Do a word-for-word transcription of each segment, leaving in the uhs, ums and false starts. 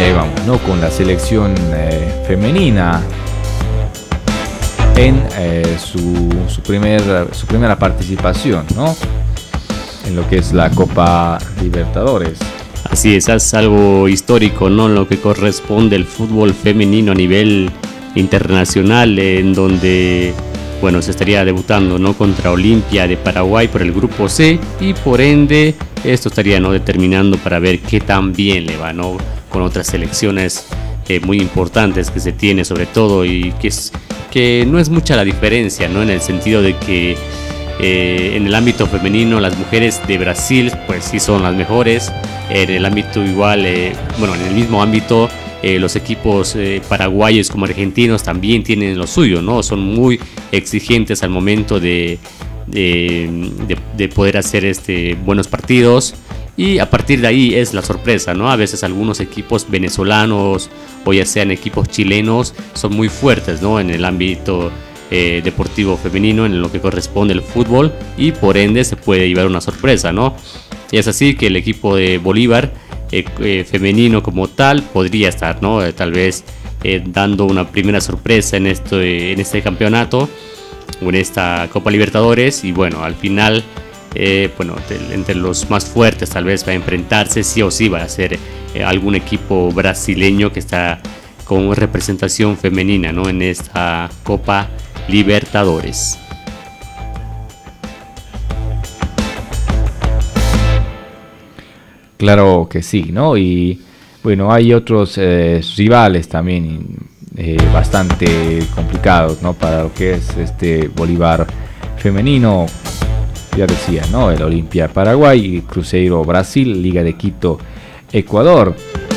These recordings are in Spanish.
y ahí vamos, ¿no? Con la selección eh, femenina en eh, su, su, primer, su primera participación, ¿no? En lo que es la Copa Libertadores. Así es, es algo histórico, ¿no? En lo que corresponde al fútbol femenino a nivel internacional, en donde, bueno, se estaría debutando, ¿no? Contra Olimpia de Paraguay por el grupo C, y por ende esto estaría, ¿no? Determinando para ver qué tan bien le va, ¿no? Con otras selecciones eh, muy importantes que se tiene, sobre todo, y que es que no es mucha la diferencia, ¿no? En el sentido de que eh, en el ámbito femenino las mujeres de Brasil pues sí son las mejores. En el ámbito igual, eh, bueno, en el mismo ámbito, eh, los equipos eh, paraguayos como argentinos también tienen lo suyo, ¿no? Son muy exigentes al momento de, de, de, de poder hacer este, buenos partidos, y a partir de ahí es la sorpresa, ¿no? A veces algunos equipos venezolanos o ya sean equipos chilenos son muy fuertes, ¿no? En el ámbito eh, deportivo femenino, en lo que corresponde al fútbol, y por ende se puede llevar una sorpresa, ¿no? Y es así que el equipo de Bolívar eh, eh, femenino como tal podría estar, ¿no? Eh, tal vez eh, dando una primera sorpresa en, esto, eh, en este campeonato o en esta Copa Libertadores, y bueno, al final, eh, bueno, de, entre los más fuertes tal vez va a enfrentarse, sí o sí va a ser eh, algún equipo brasileño que está con representación femenina, ¿no? En esta Copa Libertadores. Claro que sí, ¿no? Y bueno, hay otros eh, rivales también eh, bastante complicados, ¿no? Para lo que es este Bolívar femenino, ya decía, ¿no? El Olimpia Paraguay, Cruzeiro Brasil, Liga de Quito Ecuador.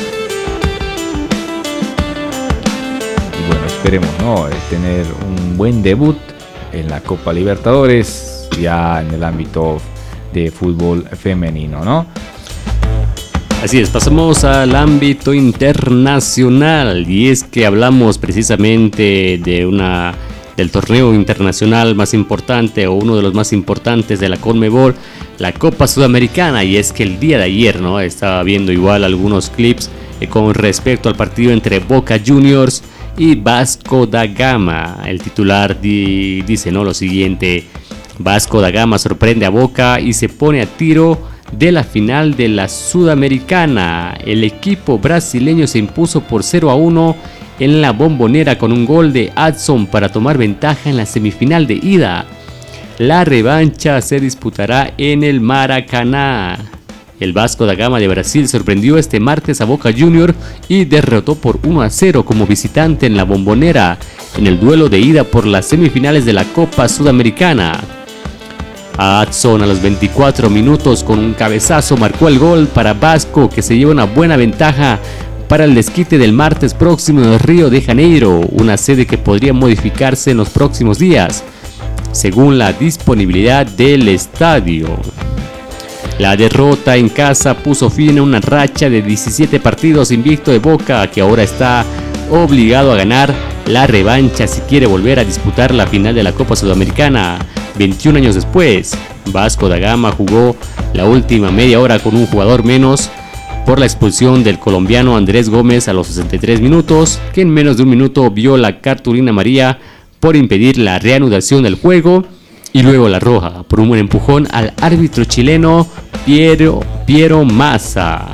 Y bueno, esperemos, ¿no? Tener un buen debut en la Copa Libertadores, ya en el ámbito de fútbol femenino, ¿no? Así es, pasamos al ámbito internacional, y es que hablamos precisamente de una del torneo internacional más importante, o uno de los más importantes de la Conmebol, la Copa Sudamericana. Y es que el día de ayer, ¿no? Estaba viendo igual algunos clips eh, con respecto al partido entre Boca Juniors y Vasco da Gama. El titular di, dice, ¿no? Lo siguiente: Vasco da Gama sorprende a Boca y se pone a tiro de la final de la Sudamericana. El equipo brasileño se impuso por cero a uno en la Bombonera con un gol de Adson para tomar ventaja en la semifinal de ida. La revancha se disputará en el Maracaná. El Vasco da Gama de Brasil sorprendió este martes a Boca Juniors y derrotó por uno a cero como visitante en la Bombonera en el duelo de ida por las semifinales de la Copa Sudamericana. Adson a los veinticuatro minutos con un cabezazo marcó el gol para Vasco, que se lleva una buena ventaja para el desquite del martes próximo en Río de Janeiro, una sede que podría modificarse en los próximos días, según la disponibilidad del estadio. La derrota en casa puso fin a una racha de diecisiete partidos invicto de Boca, que ahora está obligado a ganar la revancha si quiere volver a disputar la final de la Copa Sudamericana. veintiún años después, Vasco da Gama jugó la última media hora con un jugador menos por la expulsión del colombiano Andrés Gómez a los sesenta y tres minutos, que en menos de un minuto vio la cartulina amarilla por impedir la reanudación del juego, y luego la roja por un buen empujón al árbitro chileno Piero, Piero Massa.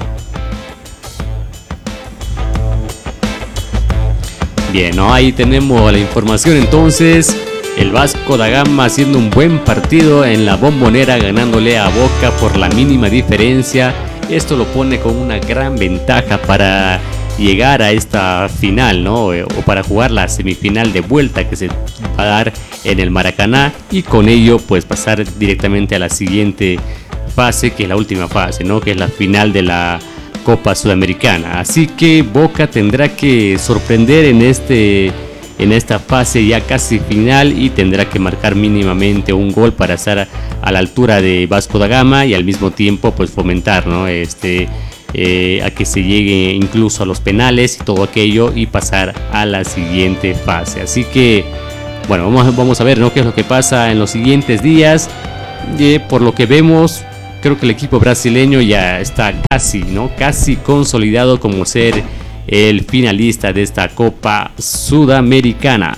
Bien, ¿no? Ahí tenemos la información entonces. El Vasco da Gama haciendo un buen partido en la Bombonera, ganándole a Boca por la mínima diferencia. Esto lo pone con una gran ventaja para llegar a esta final, ¿no? O para jugar la semifinal de vuelta que se va a dar en el Maracaná, y con ello pues pasar directamente a la siguiente fase, que es la última fase, ¿no? Que es la final de la Copa Sudamericana. Así que Boca tendrá que sorprender en este en esta fase ya casi final, y tendrá que marcar mínimamente un gol para estar a la altura de Vasco da Gama, y al mismo tiempo pues fomentar, ¿no? este eh, a que se llegue incluso a los penales y todo aquello, y pasar a la siguiente fase. Así que bueno, vamos, vamos a ver, ¿no? Qué es lo que pasa en los siguientes días. Eh, por lo que vemos, creo que el equipo brasileño ya está casi, ¿no? Casi consolidado como ser el finalista de esta Copa Sudamericana.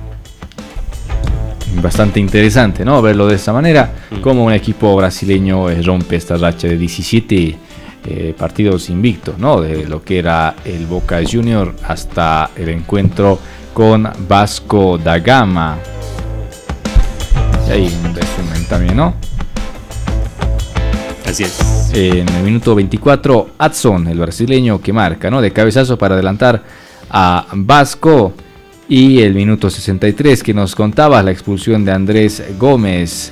Bastante interesante, ¿no? Verlo de esta manera, mm. como un equipo brasileño eh, rompe esta racha de diecisiete eh, partidos invictos, ¿no? De lo que era el Boca Juniors hasta el encuentro con Vasco da Gama. Y ahí un resumen también, ¿no? Así es. En el minuto veinticuatro, Adson, el brasileño que marca, ¿no? De cabezazo para adelantar a Vasco. Y el minuto sesenta y tres, que nos contaba la expulsión de Andrés Gómez.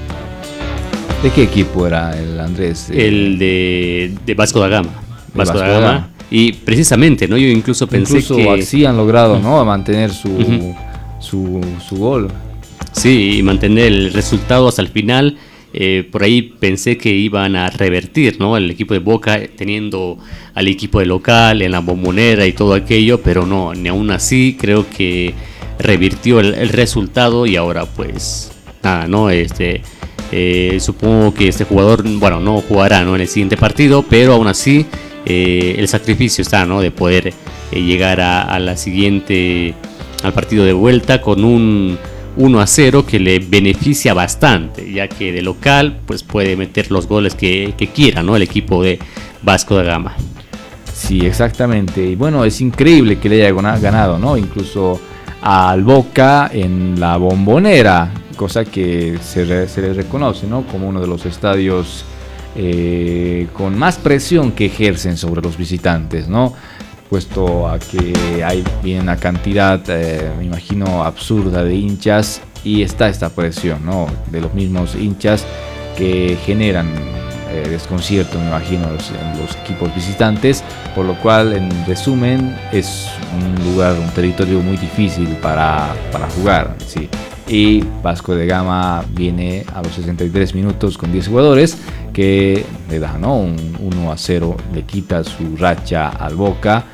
¿De qué equipo era el Andrés? El de, de Vasco da Gama. Vasco, Vasco da Gama. Gama. Y precisamente, ¿no? Yo incluso pensé incluso que... así han logrado, ¿no? mantener su, uh-huh. su, su gol. Sí, y mantener el resultado hasta el final. Eh, por ahí pensé que iban a revertir, ¿no? El equipo de Boca teniendo al equipo de local en la Bombonera y todo aquello, pero no, ni aún así creo que revirtió el, el resultado y ahora pues nada, ¿no? Este, eh, supongo que este jugador, bueno, no jugará, ¿no? en el siguiente partido, pero aún así eh, el sacrificio está, ¿no? De poder eh, llegar a, a la siguiente, al partido de vuelta con un uno a cero que le beneficia bastante, ya que de local pues puede meter los goles que, que quiera, ¿no? El equipo de Vasco da Gama. Sí, exactamente. Y bueno, es increíble que le haya ganado, ¿no? Incluso al Boca en la Bombonera, cosa que se, re, se le reconoce, ¿no? Como uno de los estadios eh, con más presión que ejercen sobre los visitantes, ¿no? Puesto a que hay bien una cantidad, eh, me imagino, absurda de hinchas y está esta presión, ¿no? De los mismos hinchas que generan eh, desconcierto, me imagino, los, los equipos visitantes, por lo cual, en resumen, es un lugar, un territorio muy difícil para, para jugar, ¿sí? Y Vasco da Gama viene a los sesenta y tres minutos con diez jugadores que le da, ¿no? Un uno a cero, le quita su racha al Boca.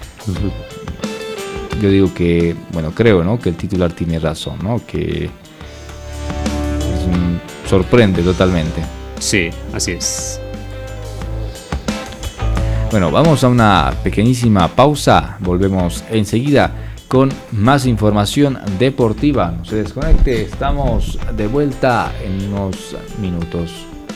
Yo digo que, bueno, creo, ¿no? que el titular tiene razón, ¿no? Que es un, sorprende totalmente. Sí, así es. Bueno, vamos a una pequeñísima pausa, volvemos enseguida con más información deportiva. No se desconecte, estamos de vuelta en unos minutos.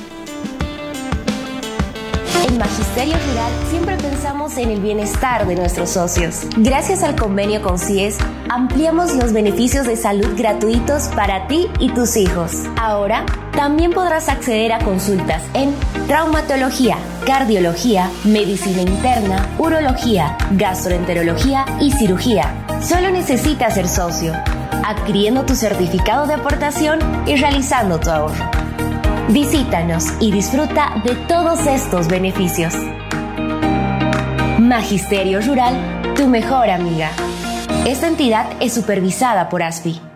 En Magisterio Rural siempre pensamos en el bienestar de nuestros socios. Gracias al convenio con C I E S, ampliamos los beneficios de salud gratuitos para ti y tus hijos. Ahora, también podrás acceder a consultas en traumatología, cardiología, medicina interna, urología, gastroenterología y cirugía. Solo necesitas ser socio, adquiriendo tu certificado de aportación y realizando tu ahorro. Visítanos y disfruta de todos estos beneficios. Magisterio Rural, tu mejor amiga. Esta entidad es supervisada por A S F I.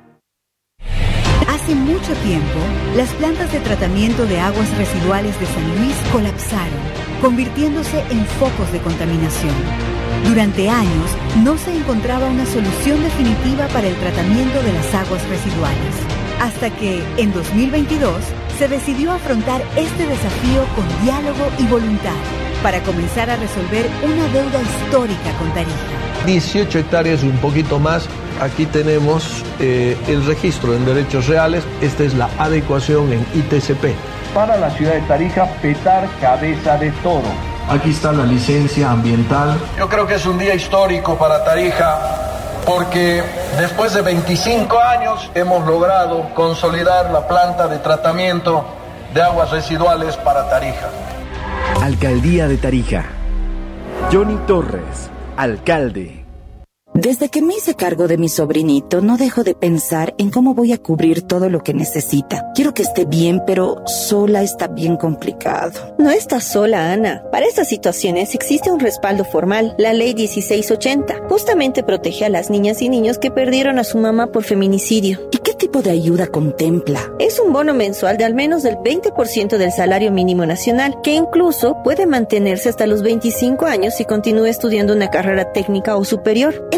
Hace mucho tiempo, las plantas de tratamiento de aguas residuales de San Luis colapsaron, convirtiéndose en focos de contaminación. Durante años, no se encontraba una solución definitiva para el tratamiento de las aguas residuales. Hasta que, en dos mil veintidós, se decidió afrontar este desafío con diálogo y voluntad para comenzar a resolver una deuda histórica con Tarija. dieciocho hectáreas y un poquito más. Aquí tenemos eh, el registro en derechos reales. Esta es la adecuación en I T C P. Para la ciudad de Tarija, petar cabeza de toro. Aquí está la licencia ambiental. Yo creo que es un día histórico para Tarija porque después de veinticinco años hemos logrado consolidar la planta de tratamiento de aguas residuales para Tarija. Alcaldía de Tarija. Johnny Torres, alcalde. Desde que me hice cargo de mi sobrinito, no dejo de pensar en cómo voy a cubrir todo lo que necesita. Quiero que esté bien, pero sola está bien complicado. No estás sola, Ana. Para estas situaciones existe un respaldo formal, la Ley dieciséis ochenta. Justamente protege a las niñas y niños que perdieron a su mamá por feminicidio. ¿Y qué tipo de ayuda contempla? Es un bono mensual de al menos del veinte por ciento del salario mínimo nacional, que incluso puede mantenerse hasta los veinticinco años si continúa estudiando una carrera técnica o superior. El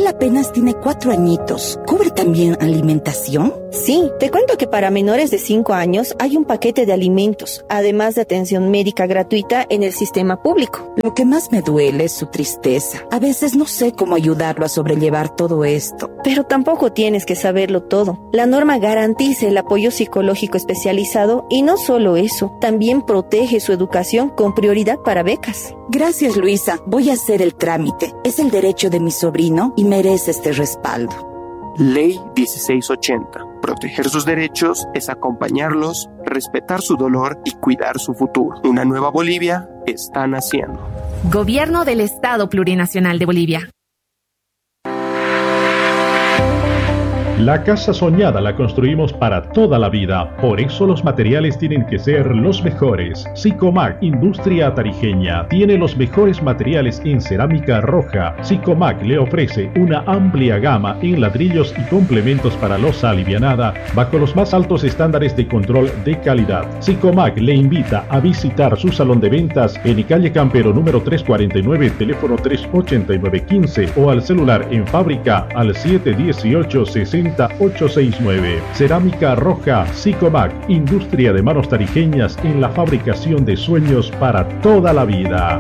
Él apenas tiene cuatro añitos. ¿Cubre también alimentación? Sí, te cuento que para menores de cinco años hay un paquete de alimentos, además de atención médica gratuita en el sistema público. Lo que más me duele es su tristeza. A veces no sé cómo ayudarlo a sobrellevar todo esto. Pero tampoco tienes que saberlo todo. La norma garantiza el apoyo psicológico especializado y no solo eso, también protege su educación con prioridad para becas. Gracias, Luisa. Voy a hacer el trámite. Es el derecho de mi sobrino y merece este respaldo. Ley dieciséis ochenta. Proteger sus derechos es acompañarlos, respetar su dolor y cuidar su futuro. Una nueva Bolivia está naciendo. Gobierno del Estado Plurinacional de Bolivia. La casa soñada la construimos para toda la vida, por eso los materiales tienen que ser los mejores. Sicomac, industria tarijeña, tiene los mejores materiales en cerámica roja. Sicomac le ofrece una amplia gama en ladrillos y complementos para losa alivianada, bajo los más altos estándares de control de calidad. Sicomac le invita a visitar su salón de ventas en calle Campero número trescientos cuarenta y nueve, teléfono tres ochenta y nueve quince o al celular en fábrica al siete dieciocho sesenta ocho sesenta y nueve. Cerámica roja Sicomac, industria de manos tarijeñas en la fabricación de sueños para toda la vida.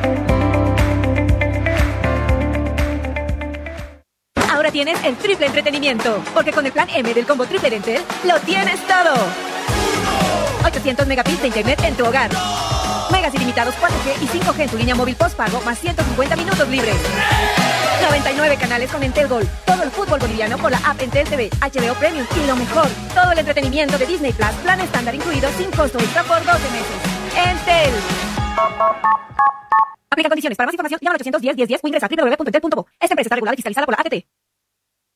Ahora tienes el triple entretenimiento, porque con el plan M del combo triple de Entel lo tienes todo. ochocientos megabits de internet en tu hogar. Megas ilimitados cuatro G y cinco G en tu línea móvil postpago más ciento cincuenta minutos libres. noventa y nueve canales con Entel Gol. Todo el fútbol boliviano por la app Entel T V, H B O Premium y lo mejor, todo el entretenimiento de Disney Plus, plan estándar incluido sin costo extra por doce meses. Entel. Aplica condiciones. Para más información llama al ochocientos diez, diez, diez o ingresa a doble u doble u doble u punto entel punto bo. Esta empresa está regulada y fiscalizada por la A T T.